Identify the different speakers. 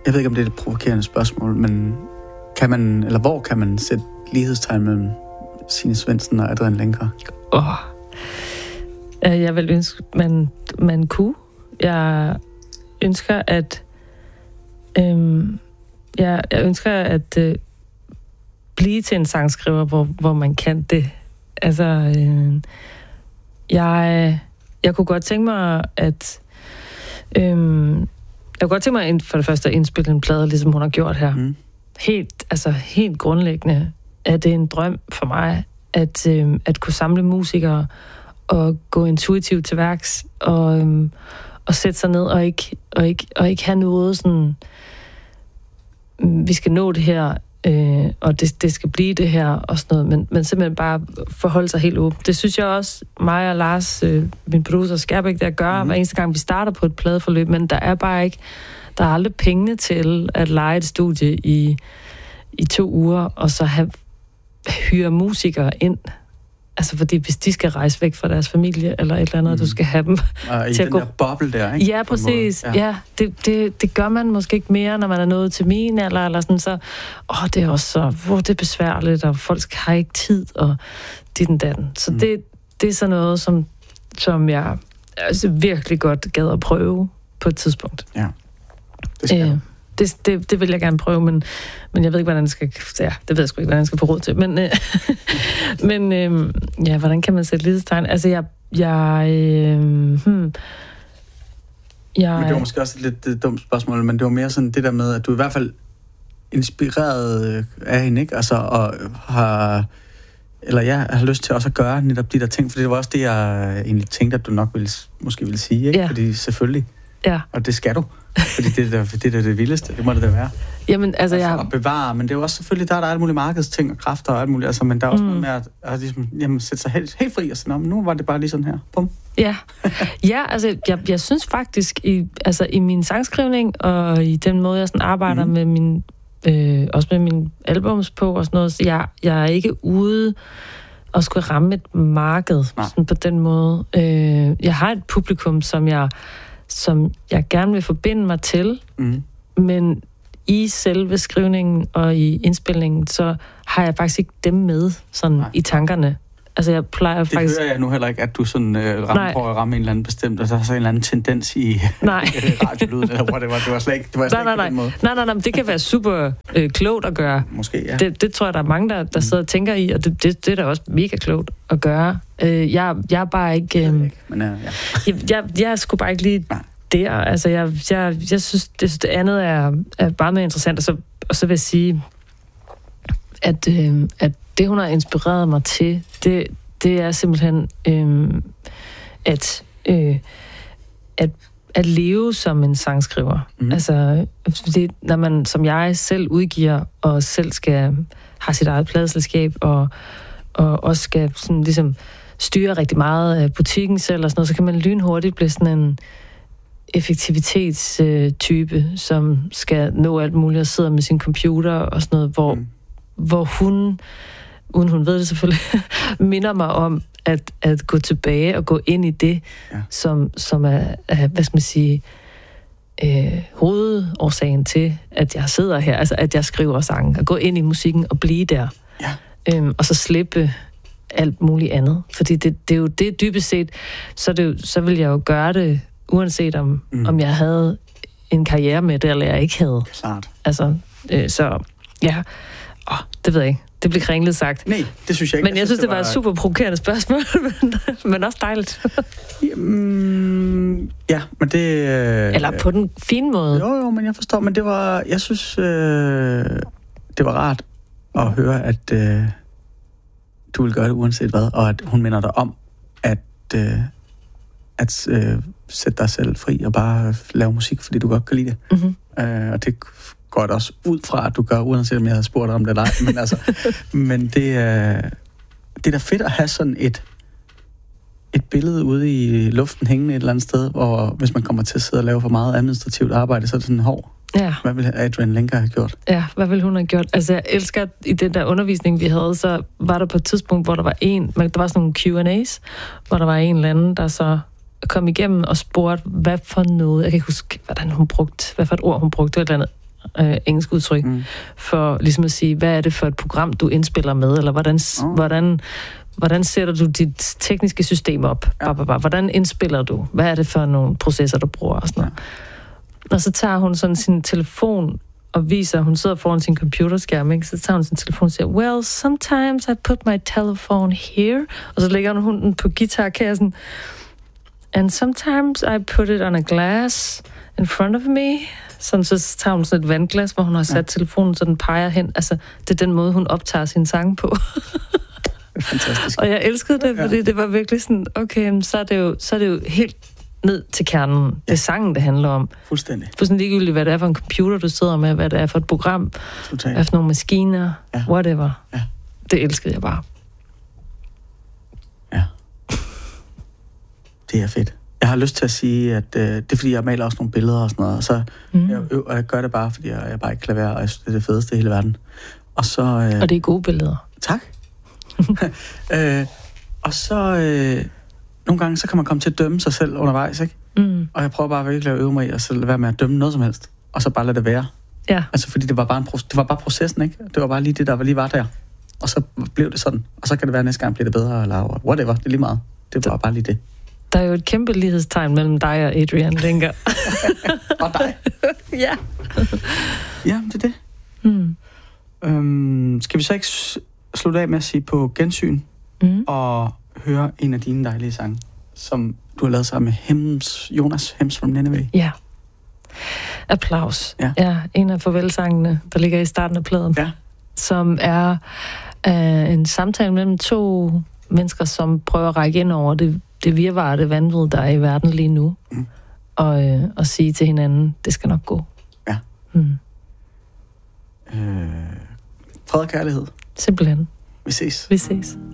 Speaker 1: Jeg ved ikke, om det er et provokerende spørgsmål, men kan man, eller hvor kan man sætte lighedstegn mellem Signe Svendsen og Adrian Lenker?
Speaker 2: Jeg vil ønske, man kunne. Jeg ønsker, at jeg ønsker at blive til en sangskriver, hvor man kan det. Altså, jeg kunne godt tænke mig at jeg kunne godt tænke mig for det første at indspille en plade, ligesom hun har gjort her. Mm. Helt grundlæggende er det en drøm for mig at kunne samle musikere og gå intuitivt til værks og sætte sig ned og ikke have noget sådan, vi skal nå det her, og det skal blive det her og sådan noget, men simpelthen bare forholde sig helt åbent. Det synes jeg også, mig og Lars, min producer Skærbæk, der gør hver eneste gang, vi starter på et pladeforløb, men der er aldrig penge til at leje et studie i 2 uger, og så hyre musikere ind. Altså, fordi hvis de skal rejse væk fra deres familie, eller et eller andet, du skal have dem til at gå...
Speaker 1: I den der boble der, ikke?
Speaker 2: Ja, præcis. Ja, det gør man måske ikke mere, når man er nået til min alder, eller sådan, så... det er også så... det er besværligt, og folk har ikke tid, og ditten datten. Så det er sådan noget, som jeg virkelig godt gad at prøve på et tidspunkt.
Speaker 1: Ja, det skal
Speaker 2: det vil jeg gerne prøve, men jeg ved ikke, hvordan det skal... Ja, det ved jeg sgu ikke, hvordan jeg skal få råd til. Men hvordan kan man sætte lighedstegn? Altså,
Speaker 1: Men det var måske også et lidt dumt spørgsmål, men det var mere sådan det der med, at du i hvert fald inspireret af hende, ikke? Altså, og har lyst til også at gøre netop de der ting, for det var også det, jeg egentlig tænkte, at du nok måske ville sige, ikke?
Speaker 2: Ja.
Speaker 1: Fordi selvfølgelig.
Speaker 2: Ja.
Speaker 1: Og det skal du. Fordi det er det vildeste. Det må det da være.
Speaker 2: Jamen, altså
Speaker 1: at bevare, men det er jo også selvfølgelig, der er alle mulige markedsting og kræfter og alt muligt, altså, men der er også noget med at ligesom, sætte sig helt fri og sige, nu var det bare lige sådan her. Bum.
Speaker 2: Ja. Ja, altså, jeg synes faktisk, i min sangskrivning og i den måde, jeg sådan arbejder med min, også med mine albums på og sådan noget, så jeg er ikke ude og skulle ramme et marked sådan på den måde. Jeg har et publikum, som jeg gerne vil forbinde mig til, men i selve skrivningen og i indspilningen, så har jeg faktisk ikke dem med sådan i tankerne. Altså, jeg plejer faktisk... Det
Speaker 1: hører jeg nu heller ikke, at du sådan rammer på at ramme en eller anden bestemt, altså der er så en eller anden tendens i radiolyden, eller whatever. Det var slet ikke på den måde.
Speaker 2: Nej, men det kan være super klogt at gøre.
Speaker 1: Måske, ja.
Speaker 2: Det tror jeg, der er mange, der sidder og tænker i, og det er da også mega klogt at gøre. Jeg er bare ikke... jeg skulle bare ikke lige... Der. Altså, jeg synes, det andet er bare mere interessant, og så vil jeg sige, at det, hun har inspireret mig til, det er simpelthen at leve som en sangskriver. Altså, fordi når man, som jeg, selv udgiver, og selv skal have sit eget pladeselskab, og også skal sådan, ligesom, styre rigtig meget af butikken selv, og sådan noget, så kan man lynhurtigt blive sådan en effektivitetstype, som skal nå alt muligt og sidder med sin computer og sådan noget, hvor hun, uden hun ved det selvfølgelig, minder mig om at gå tilbage og gå ind i det, som er, hvad skal man sige, hovedårsagen til, at jeg sidder her, altså at jeg skriver sange, at gå ind i musikken og blive der. Ja. Og så slippe alt muligt andet. Fordi det er jo det dybest set, så vil jeg jo gøre det uanset om jeg havde en karriere med det, eller jeg ikke havde.
Speaker 1: Klart.
Speaker 2: Altså, så ja. Det ved jeg ikke. Det blev kringlet sagt.
Speaker 1: Nej, det synes jeg ikke.
Speaker 2: Men jeg synes, det var et super provokerende spørgsmål, men også dejligt.
Speaker 1: Ja, men det...
Speaker 2: Eller på den fine måde.
Speaker 1: Jo, men jeg forstår. Men det var... Jeg synes, det var rart at høre, at du vil gøre det uanset hvad, og at hun minder dig om, at sætte dig selv fri og bare lave musik, fordi du godt kan lide det. Og det går det også ud fra, at du gør, uanset om jeg havde spurgt om det eller ej. Men, men det er da fedt at have sådan et billede ude i luften hængende et eller andet sted, hvor hvis man kommer til at sidde og lave for meget administrativt arbejde, så er det sådan hov. Ja. Hvad ville Adrian Lenker have gjort?
Speaker 2: Ja, hvad ville hun have gjort? Altså, jeg elsker, i den der undervisning, vi havde, så var der på et tidspunkt, hvor der var sådan nogle Q&A's, hvor der var en eller anden, der så kom igennem og spurgte, hvad for noget, jeg kan ikke huske, hvad for et ord hun brugte, et eller andet engelsk udtryk, for ligesom at sige, hvad er det for et program, du indspiller med, eller hvordan sætter du dit tekniske system op? Ja. Hvordan indspiller du? Hvad er det for nogle processer, du bruger? Og sådan noget. Ja. Og så tager hun sådan sin telefon og viser, hun sidder foran sin computerskærm, ikke? Så tager hun sin telefon og siger, well, sometimes I put my telephone here, og så lægger hun den på guitarkassen, and sometimes I put it on a glass in front of me. Sådan, så tager hun sådan et vandglas, hvor hun har sat telefonen, så den peger hen. Altså, det er den måde, hun optager sin sang på.
Speaker 1: Fantastisk.
Speaker 2: Og jeg elskede det, fordi det var virkelig sådan, okay, så er det jo helt ned til kernen. Ja. Det er sangen, det handler om.
Speaker 1: Fuldstændig.
Speaker 2: Fuldstændig ligegyldigt, hvad det er for en computer, du sidder med, hvad det er for et program, hvad for nogle maskiner, whatever. Ja. Det elskede jeg bare.
Speaker 1: Ja. Det er fedt. Jeg har lyst til at sige, at det er, fordi jeg maler også nogle billeder og sådan noget, og så jeg gør det bare, fordi jeg er bare ikke klaver, og jeg synes, det er det fedeste i hele verden. Og så...
Speaker 2: og det er gode billeder.
Speaker 1: Tak. Og så... nogle gange, så kan man komme til at dømme sig selv undervejs, ikke? Og jeg prøver bare virkelig at øve mig i at lade være med at dømme noget som helst, og så bare lade det være. Ja. Altså, fordi det var bare processen, ikke? Det var bare lige det, der var der. Og så blev det sådan. Og så kan det være, at næste gang bliver det bedre, eller whatever. Det er lige meget. Det var bare lige det.
Speaker 2: Der er jo et kæmpe lighedstegn mellem dig og Adrian Lenker.
Speaker 1: Og dig?
Speaker 2: Ja.
Speaker 1: Ja, det er det. Skal vi så ikke slutte af med at sige på gensyn og høre en af dine dejlige sange, som du har lavet sammen med Jonas Hems from Nineveh?
Speaker 2: Ja. Applaus. Ja, en af farvelsangene, der ligger i starten af pladen, som er en samtale mellem to mennesker, som prøver at række ind over det virvare, det vanvid, der er i verden lige nu, og sige til hinanden, det skal nok gå.
Speaker 1: Ja. Fred og kærlighed.
Speaker 2: Simpelthen.
Speaker 1: Vi ses.
Speaker 2: Vi ses.